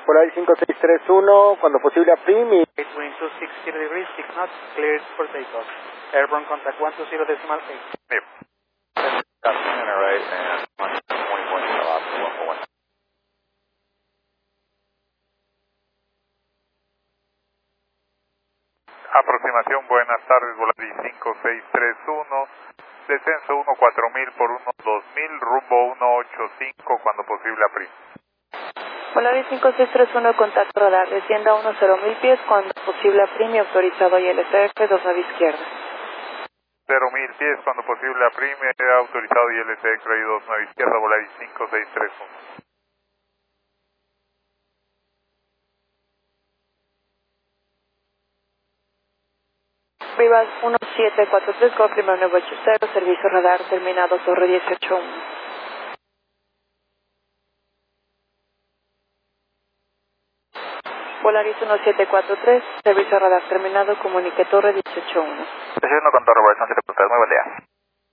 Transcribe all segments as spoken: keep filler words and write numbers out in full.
Volaris cinco seis tres uno, cuando posible a Prim y... Wind two sixty degrees, six knots, cleared for takeoff. Airborne contact one two zero decimal eight. Yep. Got center right and one twenty point off one four one. Aproximación, buenas tardes, Volaris cinco seis tres uno, descenso uno cuatro mil por uno dos mil, rumbo uno ocho cinco, cuando posible a Prim. Volaris cinco seis tres uno, contacto radar, descienda a uno cero mil pies, cuando posible a Prim y autorizado I L T F dos nueve izquierda. cero mil pies, cuando posible a Prim, autorizado I L T X dos nueve izquierda, Volaris cinco seis tres uno. Vivas uno siete cuatro tres, confirma nueve ocho cero, servicio radar terminado, torre dieciocho uno. Volaris uno siete cuatro tres, servicio radar terminado, comunique torre dieciocho uno. Desciendo con torre Volaris uno siete cuatro tres, muy buen día.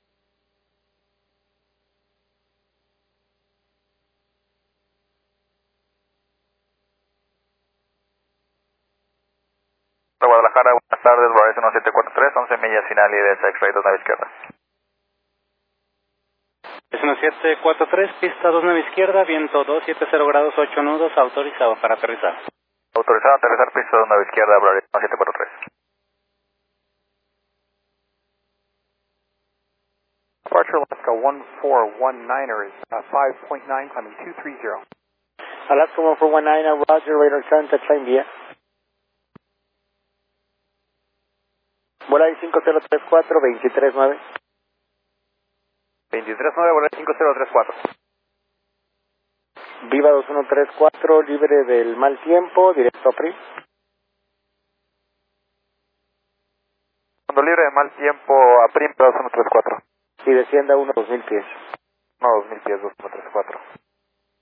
Guadalajara, buenas tardes, Volaris uno siete cuatro tres, once millas final y de X-Ray dos nueve izquierda. Es uno siete cuatro tres, pista dos nueve izquierda, viento dos siete cero grados, ocho nudos, autorizado para aterrizar. Autorizado a aterrizar, pista dos nueve izquierda, Volaris uno siete cuatro tres. Departure Alaska one four one niner is uh, five point nine, climbing two three zero. Alaska one four one niner, Roger, radar current, touchline vía. Volaris cinco cero tres cuatro, veintitrés nueve. veintitrés nueve, Volaris cinco cero tres cuatro. Viva dos uno tres cuatro, libre del mal tiempo, directo a Prim. Cuando libre de mal tiempo a Prim dos uno tres cuatro. Y descienda a uno dos mil pies. No, dos mil pies, dos uno tres cuatro.